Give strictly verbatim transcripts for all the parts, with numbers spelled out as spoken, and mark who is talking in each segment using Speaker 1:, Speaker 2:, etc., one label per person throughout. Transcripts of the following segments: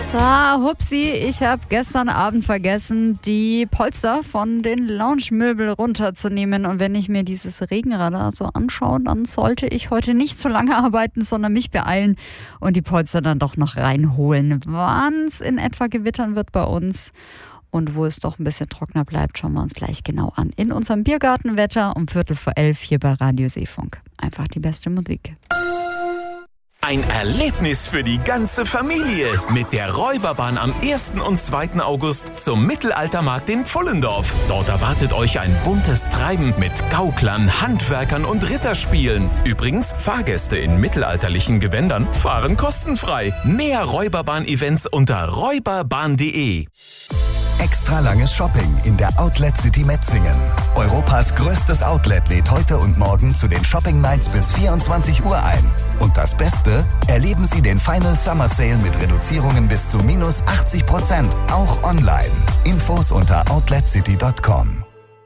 Speaker 1: Ah, hupsi, ich habe gestern Abend vergessen, die Polster von den Lounge-Möbel runterzunehmen. Und wenn ich mir dieses Regenradar so anschaue, dann sollte ich heute nicht so lange arbeiten, sondern mich beeilen und die Polster dann doch noch reinholen. Wann es in etwa gewittern wird bei uns und wo es doch ein bisschen trockener bleibt, schauen wir uns gleich genau an. In unserem Biergartenwetter um Viertel vor elf hier bei Radio Seefunk. Einfach die beste Musik.
Speaker 2: Ein Erlebnis für die ganze Familie mit der Räuberbahn am ersten und zweiten August zum Mittelaltermarkt in Pfullendorf. Dort erwartet euch ein buntes Treiben mit Gauklern, Handwerkern und Ritterspielen. Übrigens, Fahrgäste in mittelalterlichen Gewändern fahren kostenfrei. Mehr Räuberbahn-Events unter räuberbahn punkt de.
Speaker 3: Extra langes Shopping in der Outlet City Metzingen. Europas größtes Outlet lädt heute und morgen zu den Shopping Nights bis vierundzwanzig Uhr ein. Und das Beste? Erleben Sie den Final Summer Sale mit Reduzierungen bis zu minus achtzig Prozent, auch online. Infos unter outlet city punkt com.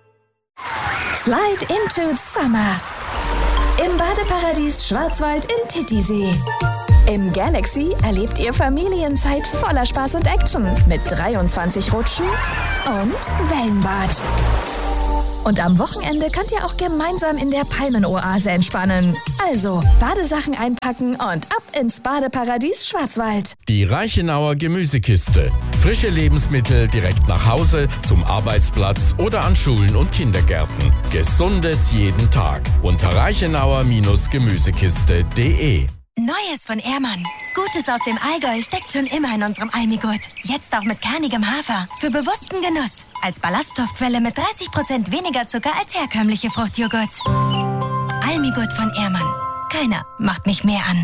Speaker 4: Slide into Summer. Im Badeparadies Schwarzwald in Titisee. Im Galaxy erlebt ihr Familienzeit voller Spaß und Action mit dreiundzwanzig Rutschen und Wellenbad. Und am Wochenende könnt ihr auch gemeinsam in der Palmenoase entspannen. Also Badesachen einpacken und ab ins Badeparadies Schwarzwald.
Speaker 5: Die Reichenauer Gemüsekiste. Frische Lebensmittel direkt nach Hause, zum Arbeitsplatz oder an Schulen und Kindergärten. Gesundes jeden Tag. Unter reichenauer Gemüsekiste punkt de.
Speaker 6: Neues von Ehrmann. Gutes aus dem Allgäu steckt schon immer in unserem Almigurt. Jetzt auch mit kernigem Hafer. Für bewussten Genuss. Als Ballaststoffquelle mit dreißig Prozent weniger Zucker als herkömmliche Fruchtjoghurts. Almigurt von Ehrmann. Keiner macht mich mehr an.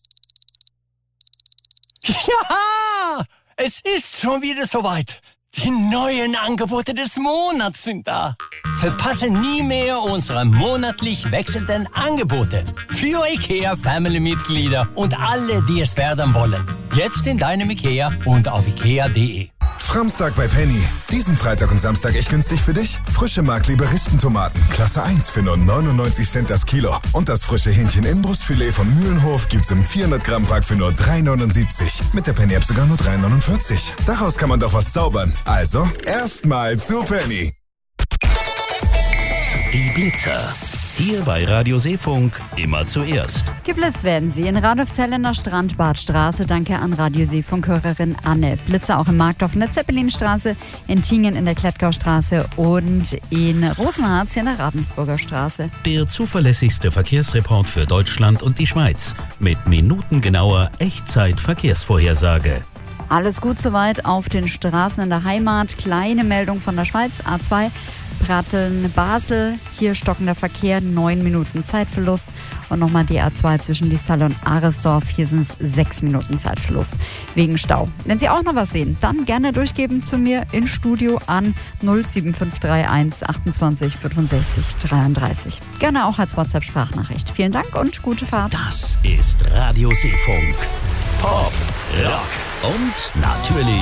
Speaker 7: Ja! Es ist schon wieder soweit. Die neuen Angebote des Monats sind da. Verpasse nie mehr unsere monatlich wechselnden Angebote. Für IKEA-Family-Mitglieder und alle, die es werden wollen. Jetzt in deinem IKEA und auf ikea punkt de.
Speaker 8: Framstag bei Penny. Diesen Freitag und Samstag echt günstig für dich? Frische Markliebe Rispentomaten, Klasse eins für nur neunundneunzig Cent das Kilo. Und das frische Hähnchen-Innenbrustfilet von Mühlenhof gibt's im vierhundert Gramm Pack für nur drei neunundsiebzig. Mit der Penny-App sogar nur drei neunundvierzig. Daraus kann man doch was zaubern. Also, erstmal zu Penny.
Speaker 9: Die Blitzer. Hier bei Radio Seefunk immer zuerst.
Speaker 1: Geblitzt werden sie in Radolf-Zellener Strandbadstraße. Danke an Radio Seefunk-Hörerin Anne. Blitzer auch im Marktdorf in der Zeppelinstraße, in Tingen in der Klettgaustraße und in Rosenharz hier in der Ravensburger Straße.
Speaker 9: Der zuverlässigste Verkehrsreport für Deutschland und die Schweiz. Mit minutengenauer Echtzeit-Verkehrsvorhersage.
Speaker 1: Alles gut soweit auf den Straßen in der Heimat. Kleine Meldung von der Schweiz, A zwei. Pratteln-Basel, hier stockender Verkehr, neun Minuten Zeitverlust. Und nochmal die A zwei zwischen Liestal und Aresdorf, hier sind es sechs Minuten Zeitverlust wegen Stau. Wenn Sie auch noch was sehen, dann gerne durchgeben zu mir ins Studio an null sieben fünf drei eins achtundzwanzig fünfundsechzig dreiunddreißig. Gerne auch als WhatsApp-Sprachnachricht. Vielen Dank und gute Fahrt.
Speaker 9: Das ist Radio Seefunk. Pop, Rock und natürlich